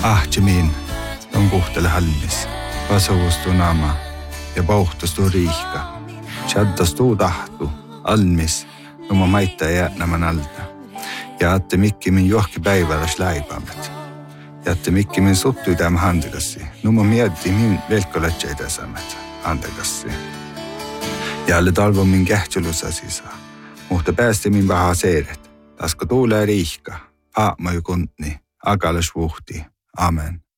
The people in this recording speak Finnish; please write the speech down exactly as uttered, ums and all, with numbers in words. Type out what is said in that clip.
Ahtimin on kuhtele halmis. Vasavustu nama ja pauhtastu riihka. Tjaddastu tahtu almis oma maita jäänaman alta. Ja atte mikki min johki päiväläs läipamet. Ja atte mikki min suttu itämä handikassi. Numa mietti min velkolätsä itäsämät handikassi. Ja alle talvo min kähtselössä sisä. Mutta päästi min paha seeret. Tasko tuulee riihka. Paama ju kuntni. Akalas vuhti. Amen.